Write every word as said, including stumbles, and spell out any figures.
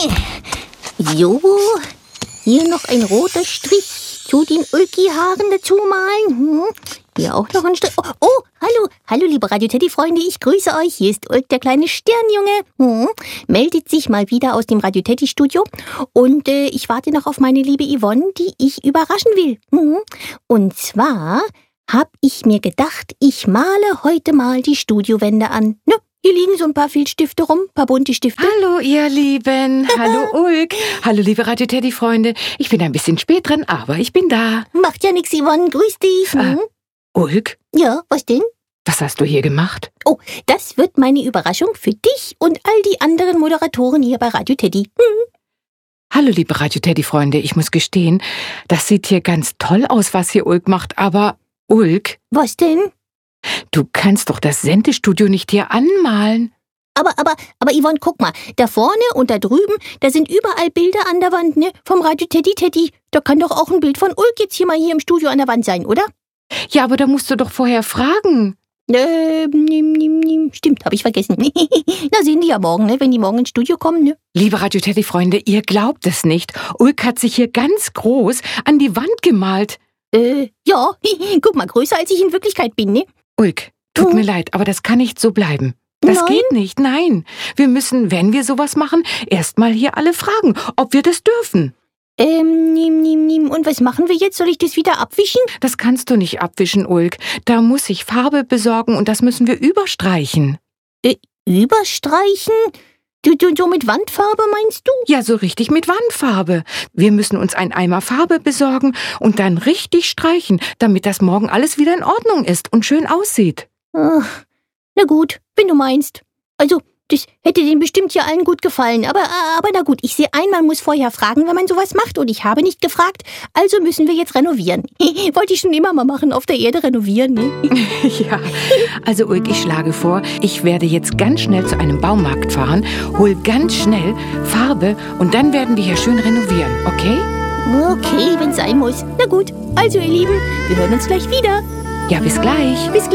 So, hier noch ein roter Strich zu den Ulki-Haaren dazu malen. Hm. Hier auch noch ein Strich. Oh, oh, hallo, hallo liebe Radio Teddy-Freunde, ich grüße euch. Hier ist Ulk, der kleine Sternjunge. Hm. Meldet sich mal wieder aus dem Radio Teddy-Studio. Und äh, ich warte noch auf meine liebe Yvonne, die ich überraschen will. Hm. Und zwar habe ich mir gedacht, ich male heute mal die Studiowände an. Ne? Hier liegen so ein paar Filzstifte rum, ein paar bunte Stifte. Hallo, ihr Lieben. Hallo, Ulk. Hallo, liebe Radio Teddy-Freunde. Ich bin ein bisschen spät dran, aber ich bin da. Macht ja nix, Yvonne. Grüß dich. Hm? Äh, Ulk? Ja, was denn? Was hast du hier gemacht? Oh, das wird meine Überraschung für dich und all die anderen Moderatoren hier bei Radio Teddy. Hm? Hallo, liebe Radio Teddy-Freunde. Ich muss gestehen, das sieht hier ganz toll aus, was hier Ulk macht, aber Ulk? Was denn? Du kannst doch das Sendestudio nicht hier anmalen. Aber, aber, aber Yvonne, guck mal, da vorne und da drüben, da sind überall Bilder an der Wand, ne? Vom Radio Teddy Teddy. Da kann doch auch ein Bild von Ulk jetzt hier mal hier im Studio an der Wand sein, oder? Ja, aber da musst du doch vorher fragen. Ähm, nimm, nimm, nimm. Stimmt, habe ich vergessen. Na, sehen die ja morgen, ne? Wenn die morgen ins Studio kommen, ne? Liebe Radio Teddy-Freunde, ihr glaubt es nicht. Ulk hat sich hier ganz groß an die Wand gemalt. Äh, ja. Guck mal, größer als ich in Wirklichkeit bin, ne? Ulk, tut Hm. mir leid, aber das kann nicht so bleiben. Das Nein? geht nicht, nein. Wir müssen, wenn wir sowas machen, erstmal hier alle fragen, ob wir das dürfen. Ähm, nimm, nimm, nimm. Und was machen wir jetzt? Soll ich das wieder abwischen? Das kannst du nicht abwischen, Ulk. Da muss ich Farbe besorgen und das müssen wir überstreichen. Äh, überstreichen? Du, du, so mit Wandfarbe meinst du? Ja, so richtig mit Wandfarbe. Wir müssen uns einen Eimer Farbe besorgen und dann richtig streichen, damit das morgen alles wieder in Ordnung ist und schön aussieht. Ach, na gut, wenn du meinst. Also, das hätte denen bestimmt ja allen gut gefallen. Aber, aber na gut, ich sehe ein, man muss vorher fragen, wenn man sowas macht. Und ich habe nicht gefragt, also müssen wir jetzt renovieren. Wollte ich schon immer mal machen, auf der Erde renovieren, ne? Ja, also Ulk, ich schlage vor, ich werde jetzt ganz schnell zu einem Baumarkt fahren, hol ganz schnell Farbe und dann werden wir hier schön renovieren, okay? Okay, wenn es sein muss. Na gut, also ihr Lieben, wir hören uns gleich wieder. Ja, bis gleich. Bis